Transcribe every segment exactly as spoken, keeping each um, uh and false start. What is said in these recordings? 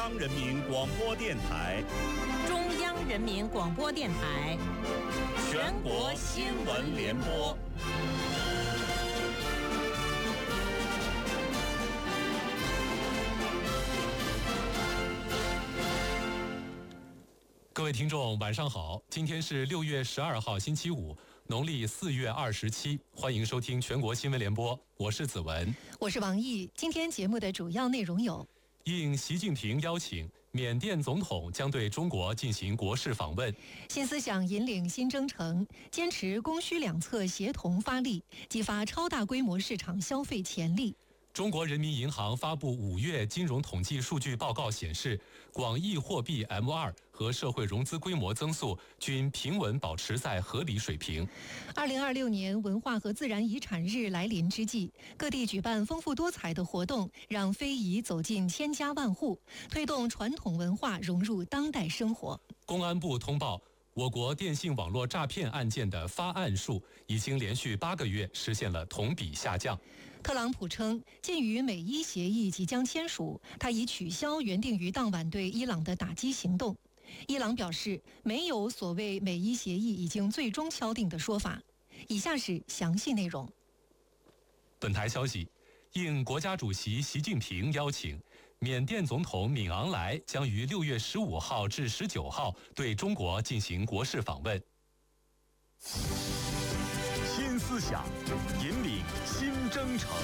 央人民广播电台， 中央人民广播电台， 全国新闻联播。 各位听众，晚上好！今天是六月十二号，星期五，农历四月二十七。欢迎收听全国新闻联播，我是子文， 我是王毅。今天节目的主要内容有： 应习近平邀请，缅甸总统将对中国进行国事访问。 新思想引领新征程，坚持供需两侧协同发力，激发超大规模市场消费潜力。 中国人民银行发布五月金融统计数据报告显示，广义货币 M 二 和社会融资规模增速均平稳保持在合理水平。 二零二六年文化和自然遗产日来临之际，各地举办丰富多彩的活动，让非遗走进千家万户，推动传统文化融入当代生活。 公安部通报，我国电信网络诈骗案件的发案数已经连续八个月实现了同比下降。 特朗普称，鉴于美伊协议即将签署，他已取消原定于当晚对伊朗的打击行动。伊朗表示，没有所谓美伊协议已经最终敲定的说法。以下是详细内容。 本台消息，应国家主席习近平邀请，缅甸总统敏昂莱将于六月十五号至十九号对中国进行国事访问。 新思想引领新征程。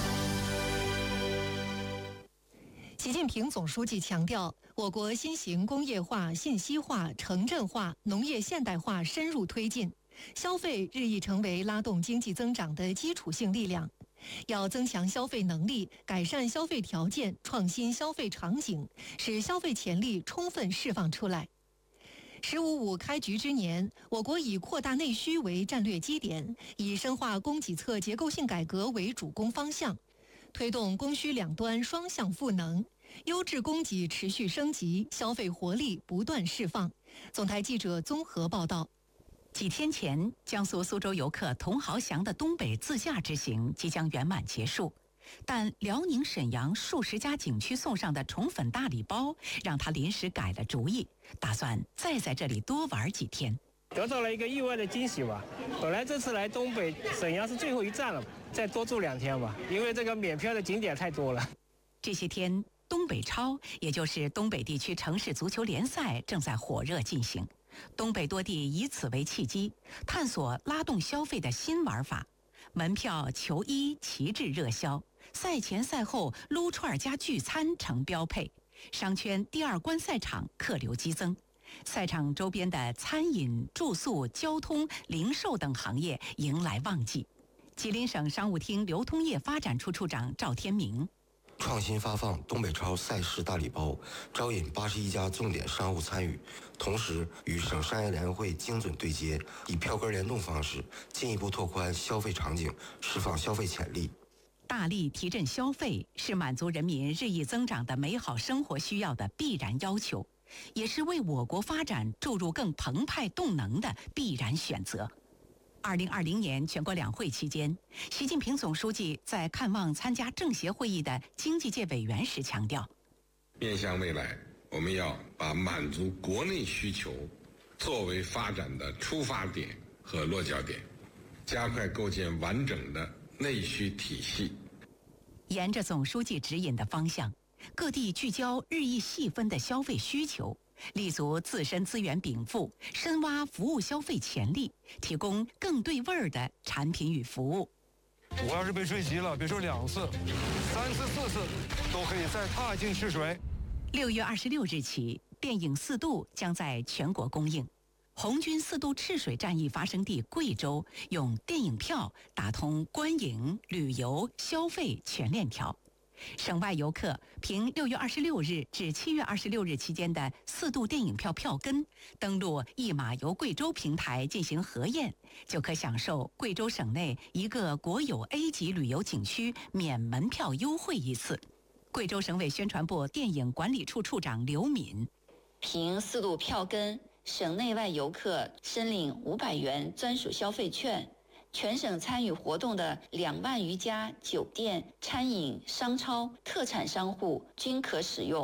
习近平总书记强调，我国新型工业化、信息化、城镇化、农业现代化深入推进，消费日益成为拉动经济增长的基础性力量。要增强消费能力，改善消费条件，创新消费场景，使消费潜力充分释放出来。十五五开局之年，我国以扩大内需为战略基点，以深化供给侧结构性改革为主攻方向，推动供需两端双向赋能，优质供给持续升级，消费活力不断释放。总台记者综合报道。 几天前，江苏苏州游客童豪祥的东北自驾之行即将圆满结束，但辽宁沈阳数十家景区送上的宠粉大礼包，让他临时改了主意，打算再在这里多玩几天。 得到了一个意外的惊喜吧。本来这次来东北沈阳是最后一站了，再多住两天吧，因为这个免票的景点太多了。 这些天，东北超，也就是东北地区城市足球联赛正在火热进行。东北多地以此为契机，探索拉动消费的新玩法。门票、球衣旗帜热销，赛前赛后撸串加聚餐成标配。商圈第二观赛场客流激增，赛场周边的餐饮、住宿、交通、零售等行业迎来旺季。吉林省商务厅流通业发展处处长赵天明。 创新发放东北超赛事大礼包，招引八十一家重点商户参与，同时与省商业联会精准对接，以票根联动方式进一步拓宽消费场景，释放消费潜力。 大力提振消费是满足人民日益增长的美好生活需要的必然要求，也是为我国发展注入更澎湃动能的必然选择。二零二零年全国两会期间，习近平总书记在看望参加政协会议的经济界委员时强调， 面向未来，我们要把满足国内需求作为发展的出发点和落脚点，加快构建完整的内需体系。 沿着总书记指引的方向，各地聚焦日益细分的消费需求，立足自身资源禀赋，深挖服务消费潜力，提供更对味儿的产品与服务。 我要是被睡急了，别说两次、三次、四次，都可以再踏进试水。 六月二十六日起，电影《四渡》将在全国公映。红军四渡赤水战役发生地贵州，用电影票打通观影、旅游、消费全链条。省外游客凭六月二十六日至七月二十六日期间的四渡电影票票根，登录一马游贵州平台进行核验，就可享受贵州省内一个国有 A 级旅游景区免门票优惠一次。贵州省委宣传部电影管理处处长刘敏， 凭四渡票根，省内外游客申领五百元专属消费券。全省参与活动的两万余家酒店、餐饮、商超、特产商户均可使用。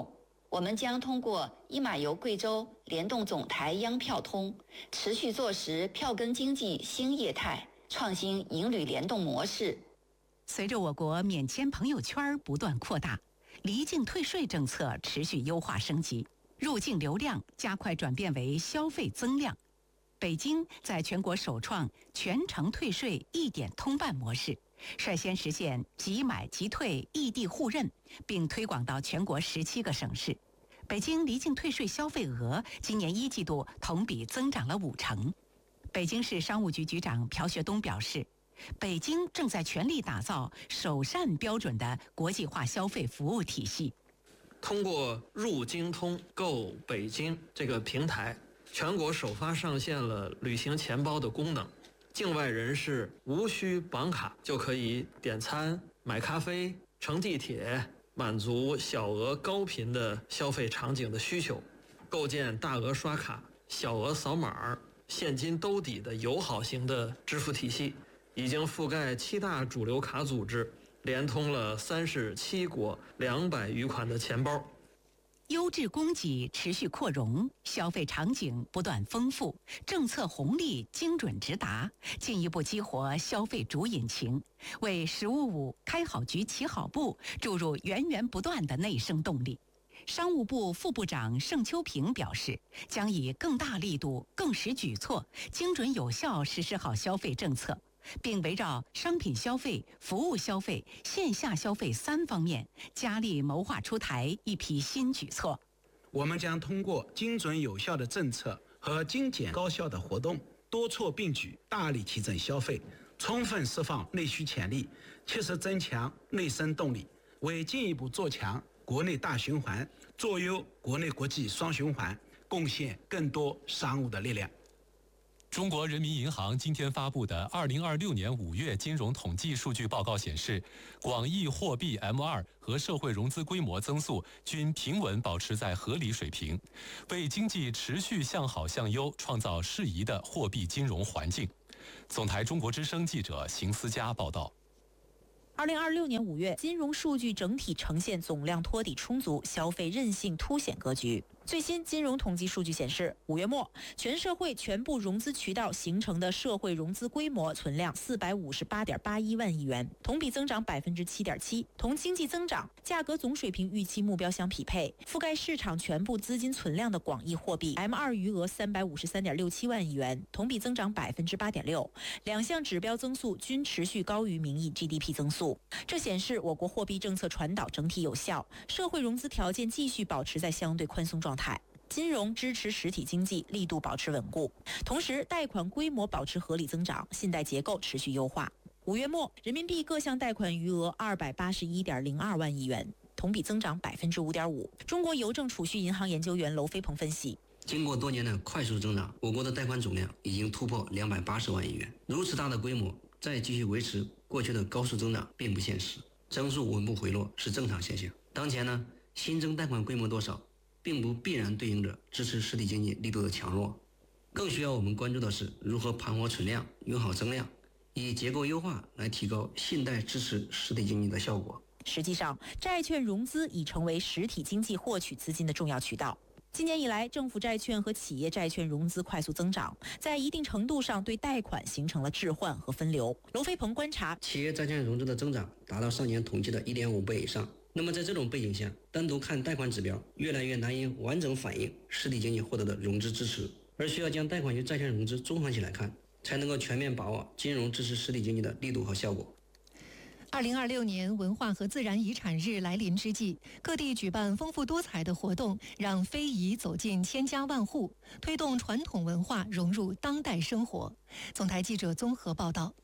我们将通过一马游贵州联动总台央票通，持续做实票根经济新业态，创新营旅联动模式。 随着我国免签朋友圈不断扩大，离境退税政策持续优化升级，入境流量加快转变为消费增量。北京在全国首创全程退税一点通办模式，率先实现即买即退异地互认，并推广到全国十七个省市。北京离境退税消费额今年一季度同比增长了五成。北京市商务局局长朴学东表示，北京正在全力打造首善标准的国际化消费服务体系。 通过入京通购北京这个平台，全国首发上线了旅行钱包的功能，境外人士无需绑卡就可以点餐、买咖啡、乘地铁，满足小额高频的消费场景的需求，构建大额刷卡、小额扫码、现金兜底的友好型的支付体系，已经覆盖七大主流卡组织，连通了三十七国两百余款的钱包。 优质供给持续扩容，消费场景不断丰富，政策红利精准直达，进一步激活消费主引擎，为“十五五”开好局、起好步注入源源不断的内生动力。商务部副部长盛秋平表示，将以更大力度、更实举措，精准有效实施好消费政策，并围绕商品消费、服务消费、线下消费三方面，加力谋划出台一批新举措。 我们将通过精准有效的政策和精简高效的活动，多措并举，大力提振消费，充分释放内需潜力，切实增强内生动力，为进一步做强国内大循环，做优国内国际双循环，贡献更多商务的力量。 中国人民银行今天发布的二零二六年五月金融统计数据报告显示，广义货币 M 二 和社会融资规模增速均平稳保持在合理水平，为经济持续向好向优创造适宜的货币金融环境。总台中国之声记者邢思佳报道。 二零二六年五月，金融数据整体呈现总量托底充足、消费韧性凸显格局。最新金融统计数据显示，五月末全社会全部融资渠道形成的社会融资规模存量四百五十八点八一万亿元，同比增长百分之七点七，同经济增长、价格总水平预期目标相匹配。覆盖市场全部资金存量的广义货币 M 二 余额三百五十三点六七万亿元，同比增长百分之八点六，两项指标增速均持续高于名义 G D P 增速。这显示我国货币政策传导整体有效，社会融资条件继续保持在相对宽松状态。金融支持实体经济力度保持稳固，同时贷款规模保持合理增长，信贷结构持续优化。五月末，人民币各项贷款余额二百八十一点零二万亿元，同比增长百分之五点五。中国邮政储蓄银行研究员娄飞鹏分析， 经过多年的快速增长，我国的贷款总量已经突破两百八十万亿元。如此大的规模，再继续维持过去的高速增长并不现实，增速稳步回落是正常现象。当前呢，新增贷款规模多少，并不必然对应着支持实体经济力度的强弱，更需要我们关注的是如何盘活存量、用好增量，以结构优化来提高信贷支持实体经济的效果。 实际上，债券融资已成为实体经济获取资金的重要渠道。今年以来，政府债券和企业债券融资快速增长，在一定程度上对贷款形成了置换和分流。娄飞鹏观察， 企业债券融资的增长达到上年统计的 一点五 倍以上。那么在这种背景下，单独看贷款指标越来越难以完整反映实体经济获得的融资支持，而需要将贷款与债券融资综合起来看，才能够全面把握金融支持实体经济的力度和效果。 二零二六年文化和自然遗产日来临之际，各地举办丰富多彩的活动，让非遗走进千家万户，推动传统文化融入当代生活。总台记者综合报道。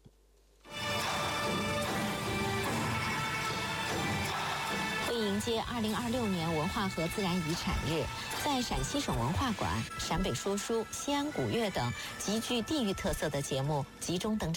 为迎接二零二六年文化和自然遗产日，在陕西省文化馆、陕北说书、西安古乐等极具地域特色的节目集中登场。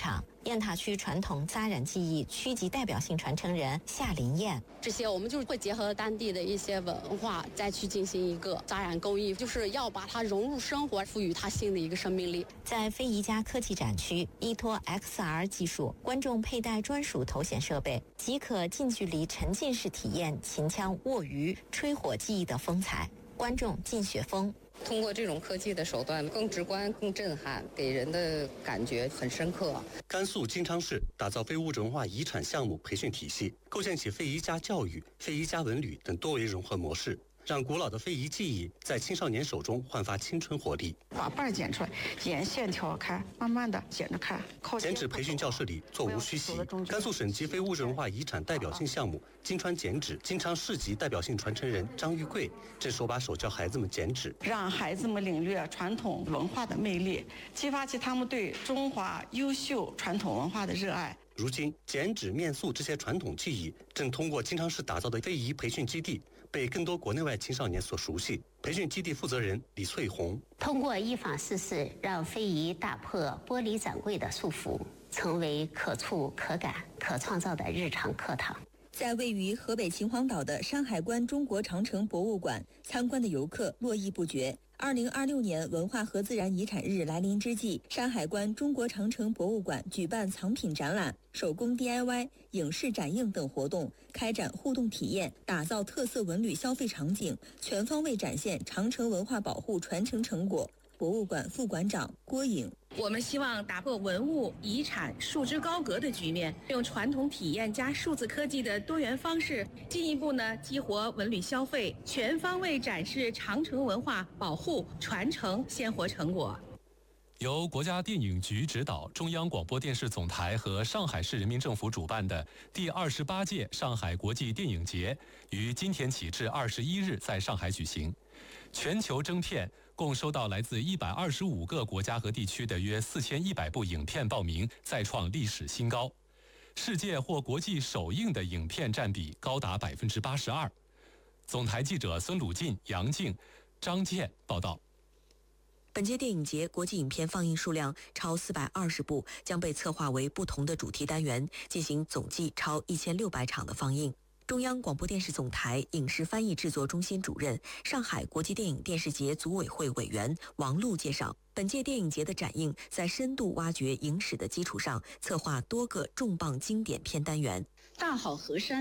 雁塔区传统扎染技艺区级代表性传承人夏林燕， 这些我们就是会结合当地的一些文化，再去进行一个扎染工艺，就是要把它融入生活，赋予它新的一个生命力。 在非遗家科技展区，依托 X R 技术，观众佩戴专属头显设备，即可近距离沉浸式体验秦腔握鱼、吹火技艺的风采。观众进雪峰。 通过这种科技的手段，更直观、更震撼，给人的感觉很深刻。 甘肃金昌市打造非物质文化遗产项目培训体系，构建起非遗家教育、非遗家文旅等多维融合模式，让古老的非遗技艺在青少年手中焕发青春活力。 把瓣剪出来，沿线挑开，慢慢的剪着看。 剪纸培训教室里座无虚席，甘肃省级非物质文化遗产代表性项目金川剪纸金昌市级代表性传承人张玉贵正手把手教孩子们剪纸， 让孩子们领略传统文化的魅力，激发起他们对中华优秀传统文化的热爱。 如今，剪纸、面塑这些传统技艺正通过金昌市打造的非遗培训基地，被更多国内外青少年所熟悉。培训基地负责人李翠红， 通过依法施事，让非遗打破玻璃展柜的束缚，成为可触、可感、可创造的日常课堂。 在位于河北秦皇岛的山海关中国长城博物馆，参观的游客络绎不绝。二零二六年文化和自然遗产日来临之际，山海关中国长城博物馆举办藏品展览、手工 D I Y、影视展映等活动，开展互动体验，打造特色文旅消费场景，全方位展现长城文化保护传承成果。博物馆副馆长郭颖， 我们希望打破文物遗产束之高阁的局面，用传统体验加数字科技的多元方式，进一步呢激活文旅消费，全方位展示长城文化保护传承鲜活成果。 由国家电影局指导，中央广播电视总台和上海市人民政府主办的第二十八届上海国际电影节，于今天起至二十一日在上海举行。全球征片共收到来自一百二十五个国家和地区的约四千一百部影片报名，再创历史新高。世界或国际首映的影片占比高达百分之八十二。总台记者孙鲁进、杨静、张健报道。 本届电影节国际影片放映数量超四百二十部，将被策划为不同的主题单元，进行总计超一千六百场的放映。中央广播电视总台影视翻译制作中心主任、上海国际电影电视节组委会委员王璐介绍，本届电影节的展映在深度挖掘影史的基础上，策划多个重磅经典片单元。 大好河山